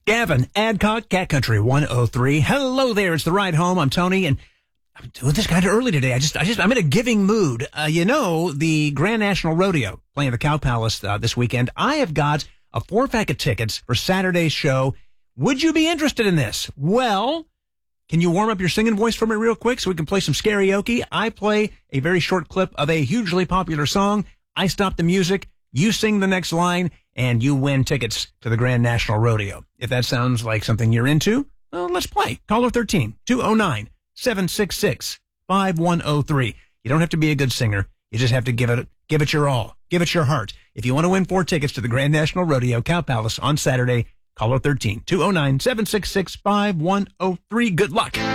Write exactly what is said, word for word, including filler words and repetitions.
Gavin, Adcock, Cat Country one oh three. Hello there. It's the ride home. I'm Tony, and I'm doing this kind of early today. I just, I just, I'm in a giving mood. Uh, you know, the Grand National Rodeo playing at the Cow Palace uh, this weekend. I have got a four pack of tickets for Saturday's show. Would you be interested in this? Well, can you warm up your singing voice for me real quick so we can play some karaoke? I play a very short clip of a hugely popular song. I stop the music. You sing the next line, and you win tickets to the Grand National Rodeo. If that sounds like something you're into, well, let's play. Caller thirteen, two oh nine, seven six six, five one oh three. You don't have to be a good singer. You just have to give it, give it your all. Give it your heart. If you want to win four tickets to the Grand National Rodeo, Cow Palace on Saturday, caller thirteen, two oh nine, seven six six, five one oh three. Good luck.